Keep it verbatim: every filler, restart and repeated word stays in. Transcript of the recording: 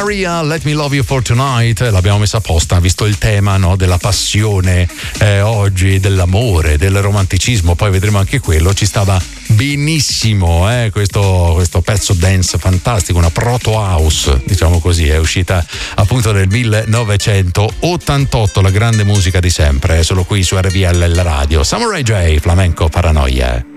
Maria, Let Me Love You For Tonight, l'abbiamo messa apposta, visto il tema, no, della passione eh, oggi, dell'amore, del romanticismo, poi vedremo anche quello, ci stava benissimo eh, questo, questo pezzo dance fantastico, una proto house, diciamo così, è uscita appunto nel millenovecentottantotto, la grande musica di sempre, solo qui su R V L, la radio. Samurai J, Flamenco Paranoia.